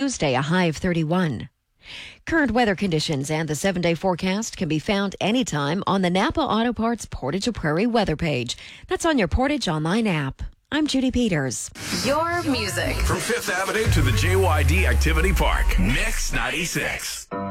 Tuesday, a high of 31. Current weather conditions and the 7-day forecast can be found anytime on the Napa Auto Parts Portage Prairie weather page. That's on your Portage Online app. I'm Judy Peters. Your music. From Fifth Avenue to the JYD Activity Park. Mix 96.